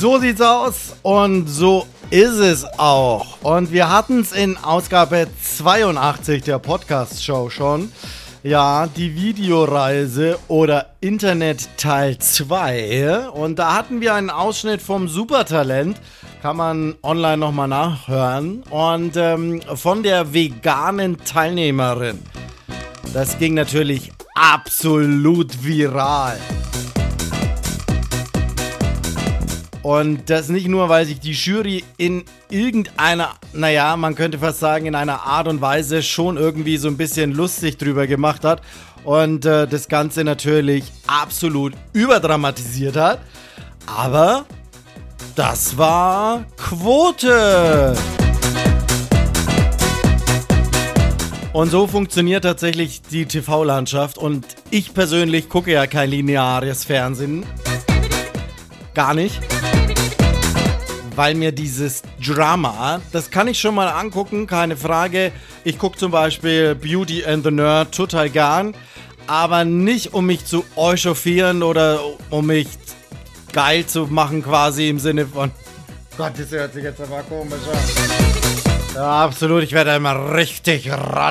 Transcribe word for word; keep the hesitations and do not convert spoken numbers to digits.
So sieht's aus und so ist es auch. Und wir hatten es in Ausgabe zweiundachtzig der Podcast-Show schon. Ja, die Videoreise oder Internet Teil zwei. Und da hatten wir einen Ausschnitt vom Supertalent. Kann man online nochmal nachhören. Und ähm, von der veganen Teilnehmerin. Das ging natürlich absolut viral. Und das nicht nur, weil sich die Jury in irgendeiner, naja, man könnte fast sagen, in einer Art und Weise schon irgendwie so ein bisschen lustig drüber gemacht hat und äh, das Ganze natürlich absolut überdramatisiert hat. Aber das war Quote. Und so funktioniert tatsächlich die T V-Landschaft. Und ich persönlich gucke ja kein lineares Fernsehen. Gar nicht. Weil mir dieses Drama, das kann ich schon mal angucken, keine Frage. Ich gucke zum Beispiel Beauty and the Nerd total gern. Aber nicht, um mich zu echauffieren oder um mich geil zu machen quasi im Sinne von... Gott, das hört sich jetzt aber komisch an. Ja, absolut, ich werde immer richtig ran.